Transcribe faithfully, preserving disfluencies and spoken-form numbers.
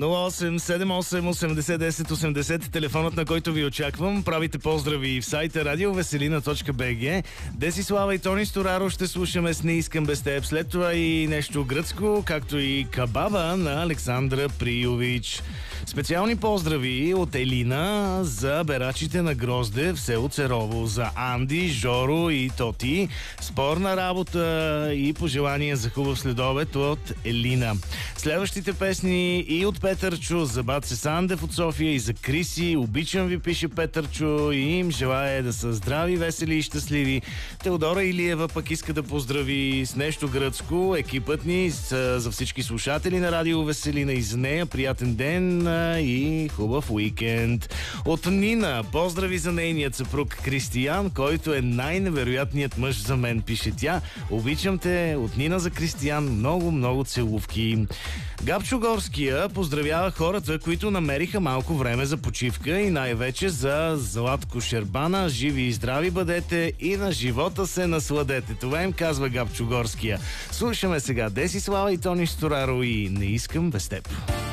нула осем седем осем осемдесет десет осемдесет, телефонът, на който ви очаквам. Правите поздрави в сайта радио веселина точка би джи. Десислава и Тони Стораро ще слушаме с "Не искам без теб". След това и нещо гръцко, както и "Кабаба" на Александра Приович. Специални поздрави от Елина за берачите на грозде в село Церово, за Анди, Жоро и Тоти. Спорна работа и пожелания за хубав следобед от Елина. Следващите песни и от Петърчо, за Баце Сандев от София и за Криси. "Обичам ви", пише Петърчо, и им желая да са здрави, весели и щастливи. Теодора Илиева пък иска да поздрави с нещо гръцко екипът ни, за всички слушатели на Радио Веселина, и за нея приятен ден и хубав уикенд. От Нина поздрави за нейният съпруг Кристиян, който е най-невероятният мъж за мен, пише тя. "Обичам те" от Нина за Кристиян. Много, много целувки. Габчо Горския поздравява хората, които намериха малко време за почивка, и най-вече за Златко Шербана. "Живи и здрави бъдете и на живота се насладете". Това им казва Габчо Горския. Слушаме сега Десислава и Тони Стораро и "Не искам без теб".